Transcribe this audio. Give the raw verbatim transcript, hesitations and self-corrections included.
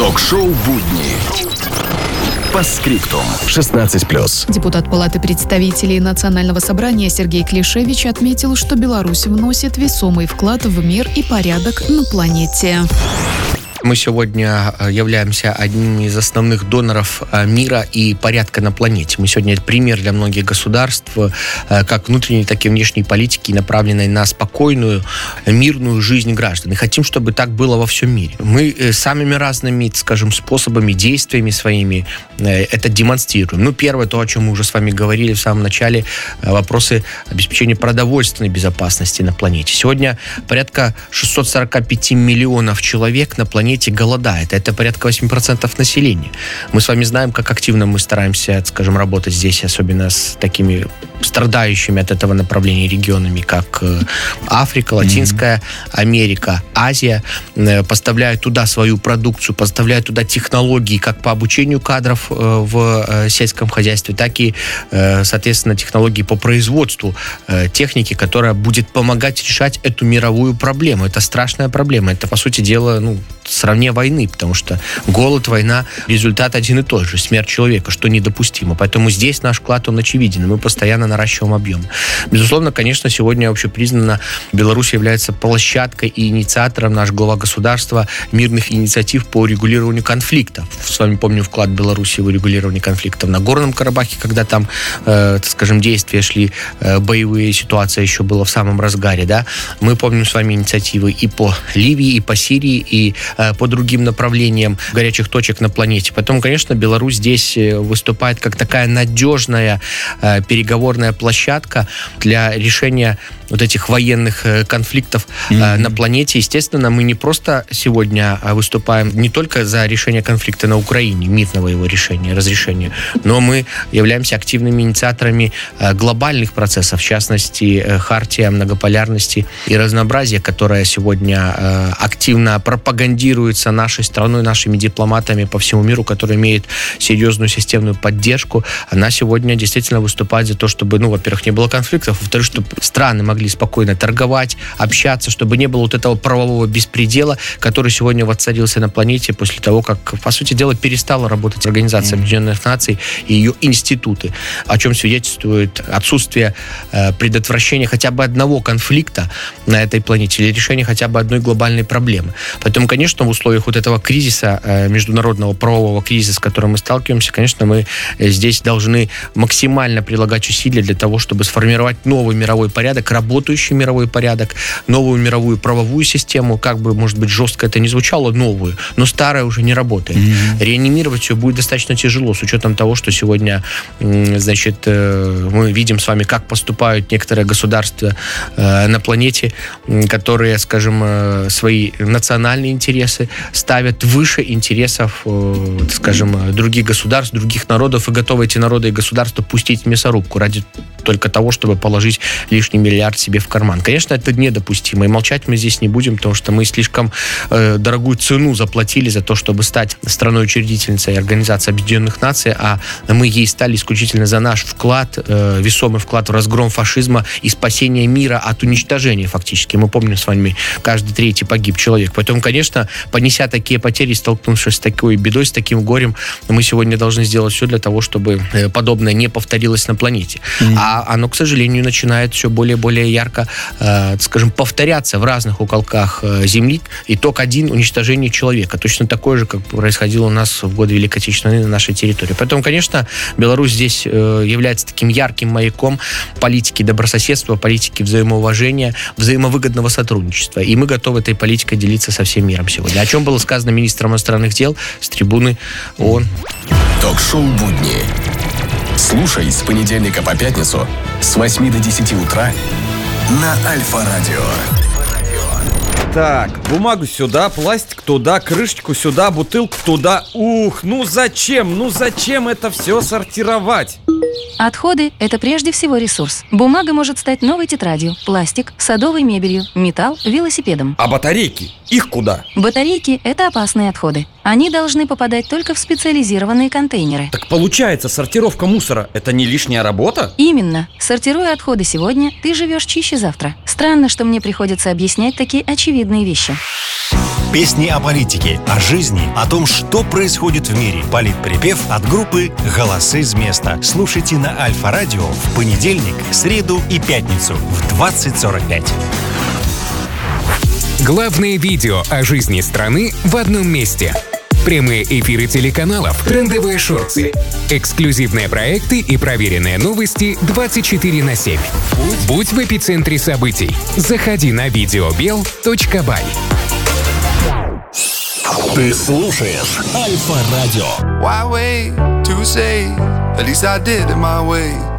Ток-шоу «Будни». По скриптум. шестнадцать плюс. Депутат Палаты представителей Национального собрания Сергей Клишевич отметил, что Беларусь вносит весомый вклад в мир и порядок на планете. Мы сегодня являемся одним из основных доноров мира и порядка на планете. Мы сегодня пример для многих государств, как внутренней, так и внешней политики, направленной на спокойную, мирную жизнь граждан. И хотим, чтобы так было во всем мире. Мы самыми разными, скажем, способами, действиями своими это демонстрируем. Ну, первое, то, о чем мы уже с вами говорили в самом начале, вопросы обеспечения продовольственной безопасности на планете. Сегодня порядка шестьсот сорок пять миллионов человек на планете голодает. Это порядка восемь процентов населения. Мы с вами знаем, как активно мы стараемся, скажем, работать здесь, особенно с такими страдающими от этого направления регионами, как Африка, Латинская mm-hmm. Америка, Азия. Поставляют туда свою продукцию, поставляют туда технологии как по обучению кадров в сельском хозяйстве, так и, соответственно, технологии по производству техники, которая будет помогать решать эту мировую проблему. Это страшная проблема. Это, по сути дела, ну, сравне войны, потому что голод, война, результат один и тот же, смерть человека, что недопустимо. Поэтому здесь наш вклад, он очевиден, и мы постоянно наращиваем объем. Безусловно, конечно, сегодня общепризнанно Беларусь является площадкой и инициатором, наш глава государства, мирных инициатив по регулированию конфликтов. С вами помню вклад Беларуси в регулирование конфликтов на Горном Карабахе, когда там, э, так скажем, действия шли, э, боевые, ситуация еще была в самом разгаре, да. Мы помним с вами инициативы и по Ливии, и по Сирии, и по другим направлениям горячих точек на планете. Потом, конечно, Беларусь здесь выступает как такая надежная э, переговорная площадка для решения вот этих военных э, конфликтов э, mm-hmm. на планете. Естественно, мы не просто сегодня выступаем не только за решение конфликта на Украине, мирного его решения, разрешения, но мы являемся активными инициаторами э, глобальных процессов, в частности, э, хартия многополярности и разнообразия, которая сегодня э, активно пропагандируется нашей страной, нашими дипломатами по всему миру, которая имеет серьезную системную поддержку. Она сегодня действительно выступает за то, чтобы, ну, во-первых, не было конфликтов, во-вторых, чтобы страны могли могли спокойно торговать, общаться, чтобы не было вот этого правового беспредела, который сегодня воцарился на планете после того, как, по сути дела, перестала работать Организация Объединенных Наций и ее институты, о чем свидетельствует отсутствие э, предотвращения хотя бы одного конфликта на этой планете или решения хотя бы одной глобальной проблемы. Поэтому, конечно, в условиях вот этого кризиса, э, международного правового кризиса, с которым мы сталкиваемся, конечно, мы здесь должны максимально прилагать усилия для того, чтобы сформировать новый мировой порядок, работающий мировой порядок, новую мировую правовую систему, как бы, может быть, жестко это ни звучало, новую, но старая уже не работает. Mm-hmm. Реанимировать ее будет достаточно тяжело, с учетом того, что сегодня, значит, мы видим с вами, как поступают некоторые государства на планете, которые, скажем, свои национальные интересы ставят выше интересов, скажем, других государств, других народов, и готовы эти народы и государства пустить в мясорубку ради только того, чтобы положить лишний миллиард себе в карман. Конечно, это недопустимо, и молчать мы здесь не будем, потому что мы слишком э, дорогую цену заплатили за то, чтобы стать страной-учредительницей Организации Объединенных Наций, а мы ей стали исключительно за наш вклад, э, весомый вклад в разгром фашизма и спасение мира от уничтожения фактически. Мы помним с вами, каждый третий погиб человек. Поэтому, конечно, понеся такие потери, столкнувшись с такой бедой, с таким горем, мы сегодня должны сделать все для того, чтобы подобное не повторилось на планете. Mm-hmm. А оно, к сожалению, начинает все более и более ярко, э, скажем, повторяться в разных уголках э, Земли. Итог один — уничтожение человека. Точно такое же, как происходило у нас в годы Великой Отечественной войны на нашей территории. Поэтому, конечно, Беларусь здесь э, является таким ярким маяком политики добрососедства, политики взаимоуважения, взаимовыгодного сотрудничества. И мы готовы этой политикой делиться со всем миром сегодня. О чем было сказано министром иностранных дел с трибуны ООН. Ток-шоу «Будни». Слушай с понедельника по пятницу с восьми до десяти утра на Альфа-радио. Так, бумагу сюда, пластик туда, крышечку сюда, бутылку туда. Ух, ну зачем, ну зачем это все сортировать? Отходы – это прежде всего ресурс. Бумага может стать новой тетрадью, пластик – садовой мебелью, металл – велосипедом. А батарейки? Их куда? Батарейки – это опасные отходы. Они должны попадать только в специализированные контейнеры. Так получается, сортировка мусора – это не лишняя работа? Именно. Сортируя отходы сегодня, ты живешь чище завтра. Странно, что мне приходится объяснять такие очевидные вещи. Песни о политике, о жизни, о том, что происходит в мире. Политприпев от группы «Голосы с места». Слушайте на Альфа-радио в понедельник, среду и пятницу в двадцать сорок пять. Главное видео о жизни страны в одном месте. Прямые эфиры телеканалов, трендовые шорты, эксклюзивные проекты и проверенные новости двадцать четыре на семь. Будь в эпицентре событий. Заходи на видеобел точка бай. Ты слушаешь Альфа-радио. Why wait to say? At least I did it my way.